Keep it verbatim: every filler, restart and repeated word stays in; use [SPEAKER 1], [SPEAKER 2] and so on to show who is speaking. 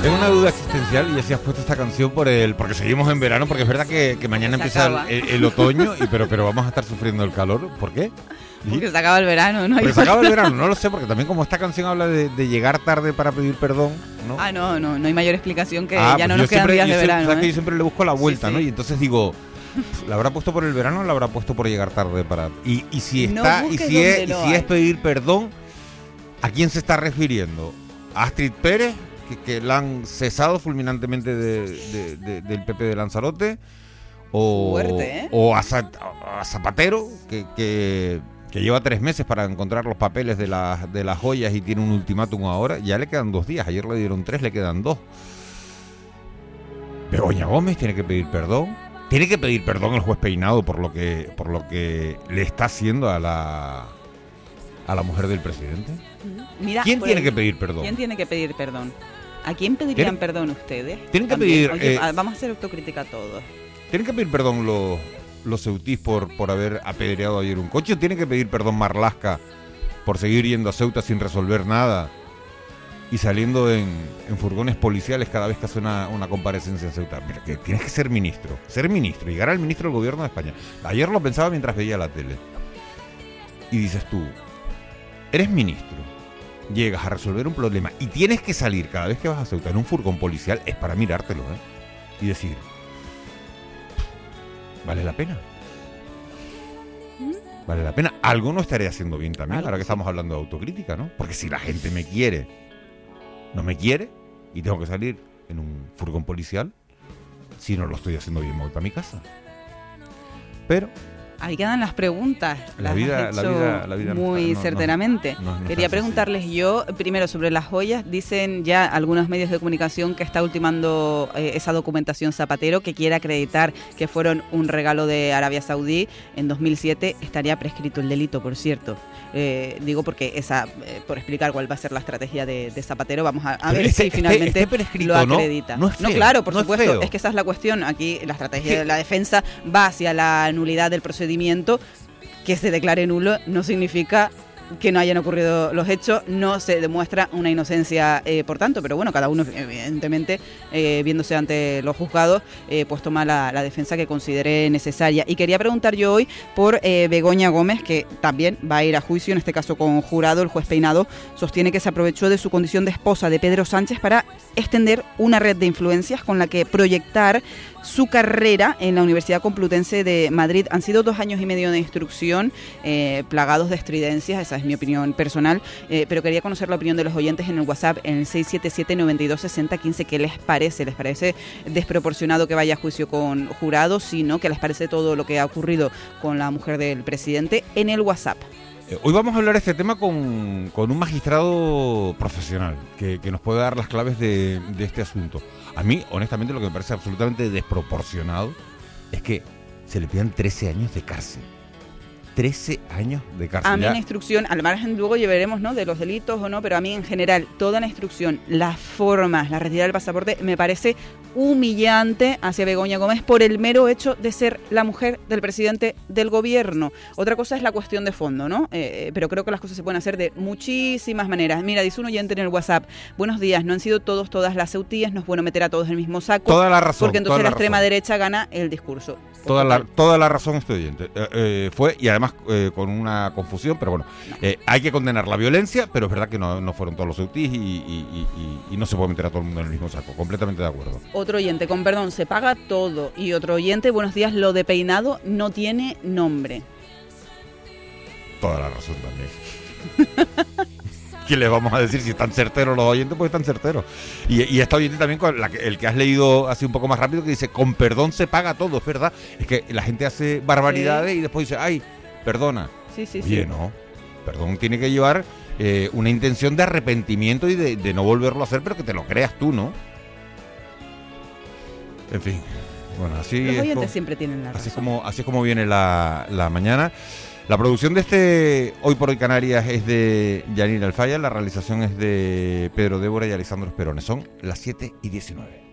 [SPEAKER 1] Tengo una duda existencial y ya si has puesto esta canción por el porque seguimos en verano, porque es verdad que, que mañana
[SPEAKER 2] se
[SPEAKER 1] empieza el, el, el otoño, y pero, pero vamos a estar sufriendo el calor. ¿Por qué?
[SPEAKER 2] Porque se acaba el verano, ¿no?
[SPEAKER 1] Porque se acaba el verano, no lo sé, porque también como esta canción habla de, de llegar tarde para pedir perdón, ¿no?
[SPEAKER 2] Ah, no, no, no hay mayor explicación que
[SPEAKER 1] Ah,
[SPEAKER 2] ya
[SPEAKER 1] pues
[SPEAKER 2] no
[SPEAKER 1] yo
[SPEAKER 2] nos quedan
[SPEAKER 1] siempre,
[SPEAKER 2] días
[SPEAKER 1] yo
[SPEAKER 2] de
[SPEAKER 1] siempre,
[SPEAKER 2] verano.
[SPEAKER 1] ¿sabes
[SPEAKER 2] ¿eh?
[SPEAKER 1] que yo siempre le busco la vuelta,
[SPEAKER 2] Sí,
[SPEAKER 1] ¿no?
[SPEAKER 2] sí.
[SPEAKER 1] Y entonces digo, ¿la habrá puesto por el verano o la habrá puesto por llegar tarde para...? Y, y si
[SPEAKER 2] No
[SPEAKER 1] está, y
[SPEAKER 2] busques
[SPEAKER 1] si, es,
[SPEAKER 2] donde
[SPEAKER 1] y
[SPEAKER 2] no
[SPEAKER 1] si
[SPEAKER 2] hay.
[SPEAKER 1] es pedir perdón, ¿a quién se está refiriendo? ¿A Astrid Pérez, que, que la han cesado fulminantemente de, de, de, del P P de Lanzarote? O,
[SPEAKER 2] Fuerte, ¿eh?
[SPEAKER 1] o a, Za- a Zapatero, que, que, que lleva tres meses para encontrar los papeles de, las de las joyas y tiene un ultimátum ahora. Ya le quedan dos días, ayer le dieron tres, le quedan dos. Begoña Gómez tiene que pedir perdón. Tiene que pedir perdón el juez Peinado por lo que por lo que le está haciendo a la a la mujer del presidente.
[SPEAKER 2] Mira,
[SPEAKER 1] ¿Quién
[SPEAKER 2] por
[SPEAKER 1] tiene
[SPEAKER 2] el-
[SPEAKER 1] que pedir perdón?
[SPEAKER 2] ¿Quién tiene que pedir perdón? ¿A quién pedirían
[SPEAKER 1] ¿Tienen-
[SPEAKER 2] perdón ustedes?
[SPEAKER 1] tienen que
[SPEAKER 2] También.
[SPEAKER 1] pedir,
[SPEAKER 2] Oye,
[SPEAKER 1] eh,
[SPEAKER 2] ah, vamos a hacer autocrítica todos.
[SPEAKER 1] ¿Tienen que pedir perdón los, los ceutís por, por haber apedreado ayer un coche? ¿Tienen que pedir perdón Marlaska por seguir yendo a Ceuta sin resolver nada y saliendo en, en furgones policiales cada vez que hace una, una comparecencia en Ceuta? Mira, que tienes que ser ministro, ser ministro, llegar al ministro del gobierno de España. Ayer lo pensaba mientras veía la tele. Y dices tú, eres ministro, llegas a resolver un problema y tienes que salir cada vez que vas a Ceuta en un furgón policial, es para mirártelo, ¿eh? Y decir, ¿vale la pena? ¿Vale la pena? Algo no estaré haciendo bien también,
[SPEAKER 2] Algo,
[SPEAKER 1] ahora que
[SPEAKER 2] sí.
[SPEAKER 1] estamos hablando de autocrítica, ¿no? Porque si la gente me quiere, no me quiere, y tengo que salir en un furgón policial, si no lo estoy haciendo bien, me voy para mi casa. Pero
[SPEAKER 2] Ahí quedan las preguntas.
[SPEAKER 1] La
[SPEAKER 2] las
[SPEAKER 1] vida-
[SPEAKER 2] has
[SPEAKER 1] la
[SPEAKER 2] hecho
[SPEAKER 1] vida- la vida no
[SPEAKER 2] muy
[SPEAKER 1] está- no- no-
[SPEAKER 2] certeramente.
[SPEAKER 1] no- no
[SPEAKER 2] Quería
[SPEAKER 1] está
[SPEAKER 2] preguntarles yo, primero, sobre las joyas. Dicen ya algunos medios de comunicación que está ultimando eh, esa documentación Zapatero, que quiere acreditar que fueron un regalo de Arabia Saudí. En dos mil siete estaría prescrito el delito, por cierto. Eh, digo porque esa, eh, por explicar cuál va a ser la estrategia de, de Zapatero, vamos a, a
[SPEAKER 1] Pero
[SPEAKER 2] ver
[SPEAKER 1] este-
[SPEAKER 2] si
[SPEAKER 1] este-
[SPEAKER 2] finalmente
[SPEAKER 1] este prescrito,
[SPEAKER 2] lo
[SPEAKER 1] ¿no?
[SPEAKER 2] acredita.
[SPEAKER 1] No es feo,
[SPEAKER 2] claro, por
[SPEAKER 1] no es
[SPEAKER 2] supuesto,
[SPEAKER 1] feo.
[SPEAKER 2] es que esa es la cuestión. Aquí la estrategia
[SPEAKER 1] ¿Qué?
[SPEAKER 2] de la defensa va hacia la nulidad del procedimiento. Que se declare nulo no significa que no hayan ocurrido los hechos, no se demuestra una inocencia, eh, por tanto, pero bueno, cada uno, evidentemente, eh, viéndose ante los juzgados, eh, pues toma la, la defensa que considere necesaria. Y quería preguntar yo hoy por eh, Begoña Gómez, que también va a ir a juicio, en este caso con jurado. El juez Peinado sostiene que se aprovechó de su condición de esposa de Pedro Sánchez para extender una red de influencias con la que proyectar su carrera en la Universidad Complutense de Madrid. Han sido dos años y medio de instrucción, eh, plagados de estridencias, esa es mi opinión personal, eh, pero quería conocer la opinión de los oyentes en el WhatsApp, en el seis siete siete, nueve dos, seis cero uno cinco. ¿Qué les parece? ¿Les parece desproporcionado que vaya a juicio con jurado? Si no, ¿qué les parece todo lo que ha ocurrido con la mujer del presidente? En el WhatsApp.
[SPEAKER 1] Eh, Hoy vamos a hablar de este tema con, con un magistrado profesional que, que nos puede dar las claves de, de este asunto. A mí, honestamente, lo que me parece absolutamente desproporcionado es que se le pidan trece años de cárcel. trece años de cárcel.
[SPEAKER 2] A mí
[SPEAKER 1] Ya-
[SPEAKER 2] la instrucción, al margen luego llevaremos, ¿no?, de los delitos o no, pero a mí en general toda la instrucción, las formas, la retirada del pasaporte, me parece humillante hacia Begoña Gómez por el mero hecho de ser la mujer del presidente del gobierno. Otra cosa es la cuestión de fondo, ¿no? Eh, pero creo que las cosas se pueden hacer de muchísimas maneras. Mira, dice un oyente en el WhatsApp: buenos días, no han sido todos, todas las ceutíes, no es bueno meter a todos en el mismo saco.
[SPEAKER 1] Toda la razón.
[SPEAKER 2] Porque entonces
[SPEAKER 1] toda
[SPEAKER 2] la,
[SPEAKER 1] la
[SPEAKER 2] extrema
[SPEAKER 1] razón.
[SPEAKER 2] derecha gana el discurso.
[SPEAKER 1] Toda la,
[SPEAKER 2] Total.
[SPEAKER 1] toda la razón este oyente. Eh, eh, fue, y además eh, con una confusión, pero bueno, eh, hay que condenar la violencia, pero es verdad que no, no fueron todos los ceutís y, y, y, y- y no se puede meter a todo el mundo en el mismo saco. Completamente de acuerdo.
[SPEAKER 2] Otro oyente, con perdón, se paga todo. Y otro oyente, buenos días, lo de Peinado no tiene nombre.
[SPEAKER 1] Toda la razón también. ¿Qué les vamos a decir? Si están certeros los oyentes, pues están certeros. Y, y esta oyente también, con la que- el que has leído así un poco más rápido, que dice, con perdón se paga todo, es verdad. Es que la gente hace barbaridades
[SPEAKER 2] Sí.
[SPEAKER 1] y después dice, ay, perdona.
[SPEAKER 2] Sí, sí,
[SPEAKER 1] Oye,
[SPEAKER 2] sí.
[SPEAKER 1] no. Perdón tiene que llevar eh, una intención de arrepentimiento y de, de no volverlo a hacer, pero que te lo creas tú, ¿no? En fin. Bueno, así
[SPEAKER 2] Los
[SPEAKER 1] es
[SPEAKER 2] oyentes
[SPEAKER 1] como-
[SPEAKER 2] siempre tienen la
[SPEAKER 1] Así es
[SPEAKER 2] razón.
[SPEAKER 1] como, así es como viene la, la mañana. La producción de este Hoy por Hoy Canarias es de Yanira Alfaya, la realización es de Pedro Débora y Alessandro Esperone. Son las siete y diecinueve.